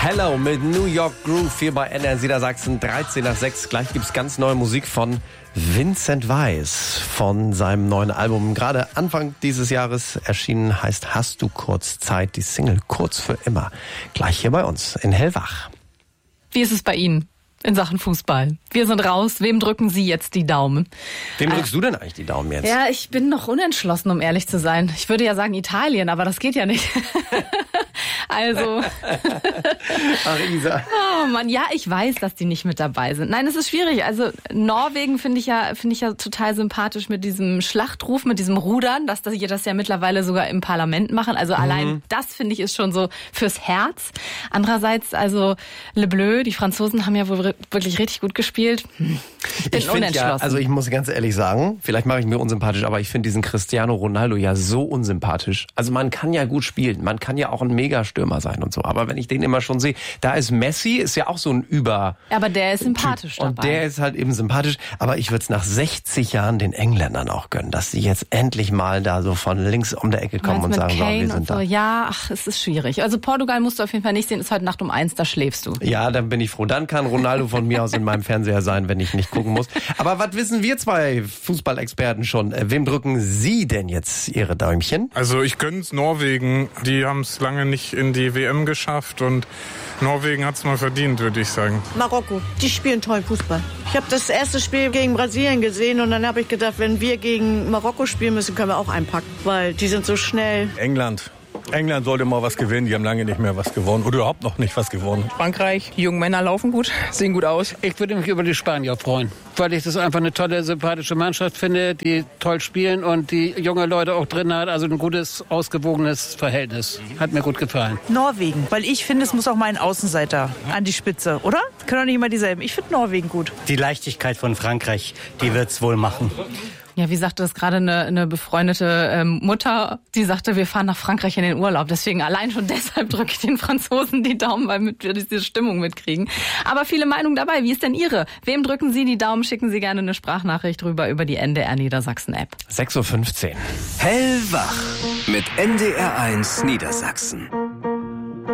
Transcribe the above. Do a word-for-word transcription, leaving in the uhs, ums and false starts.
Hello mit New York Groove hier bei N R Niedersachsen, dreizehn nach sechs. Gleich gibt's ganz neue Musik von Vincent Weiss von seinem neuen Album. Gerade Anfang dieses Jahres erschienen, heißt Hast du kurz Zeit? Die Single Kurz für immer. Gleich hier bei uns in Hellwach. Wie ist es bei Ihnen in Sachen Fußball? Wir sind raus. Wem drücken Sie jetzt die Daumen? Wem drückst äh, du denn eigentlich die Daumen jetzt? Ja, ich bin noch unentschlossen, um ehrlich zu sein. Ich würde ja sagen Italien, aber das geht ja nicht. Also. Ach, Isa. Oh Mann, ja, ich weiß, dass die nicht mit dabei sind. Nein, es ist schwierig. Also Norwegen finde ich ja, finde ich ja total sympathisch mit diesem Schlachtruf, mit diesem Rudern, dass die das ja mittlerweile sogar im Parlament machen. Also mhm. allein das finde ich ist schon so fürs Herz. Andererseits, also Le Bleu, die Franzosen haben ja wohl wirklich richtig gut gespielt. Ich bin ich unentschlossen. Ja, also ich muss ganz ehrlich sagen, vielleicht mache ich mir unsympathisch, aber ich finde diesen Cristiano Ronaldo ja so unsympathisch. Also man kann ja gut spielen, man kann ja auch ein Megastürmer sein und so. Aber wenn ich den immer schon sehe, da ist Messi, ist ja auch so ein Über... Aber der ist sympathisch typ. dabei. Und der ist halt eben sympathisch. Aber ich würde es nach sechzig Jahren den Engländern auch gönnen, dass sie jetzt endlich mal da so von links um der Ecke kommen und sagen, so, wir sind so. da. Ja, ach, es ist schwierig. Also Portugal musst du auf jeden Fall nicht sehen, ist heute Nacht um eins, da schläfst du. Ja, dann bin ich froh. Dann kann Ronaldo von mir aus in meinem Fernseher sein, wenn ich nicht gucken muss. Aber was wissen wir zwei Fußballexperten schon? Wem drücken Sie denn jetzt Ihre Däumchen? Also ich gönn's Norwegen. Die haben es lange nicht in die W M geschafft und Norwegen hat's mal verdient, würde ich sagen. Marokko, die spielen tollen Fußball. Ich habe das erste Spiel gegen Brasilien gesehen und dann habe ich gedacht, wenn wir gegen Marokko spielen müssen, können wir auch einpacken, weil die sind so schnell. England. England sollte mal was gewinnen, die haben lange nicht mehr was gewonnen oder überhaupt noch nicht was gewonnen. Frankreich, die jungen Männer laufen gut, sehen gut aus. Ich würde mich über die Spanier freuen, weil ich das einfach eine tolle, sympathische Mannschaft finde, die toll spielen und die junge Leute auch drin hat, also ein gutes, ausgewogenes Verhältnis. Hat mir gut gefallen. Norwegen, weil ich finde, es muss auch mal ein Außenseiter an die Spitze, oder? Können doch nicht immer dieselben. Ich finde Norwegen gut. Die Leichtigkeit von Frankreich, die wird's wohl machen. Ja, wie sagte das gerade eine, eine befreundete ähm, Mutter, die sagte, wir fahren nach Frankreich in den Urlaub. Deswegen allein schon deshalb drücke ich den Franzosen die Daumen, weil wir diese Stimmung mitkriegen. Aber viele Meinungen dabei. Wie ist denn Ihre? Wem drücken Sie die Daumen? Schicken Sie gerne eine Sprachnachricht rüber über die N D R Niedersachsen App. sechs Uhr fünfzehn. Hellwach mit N D R eins Niedersachsen.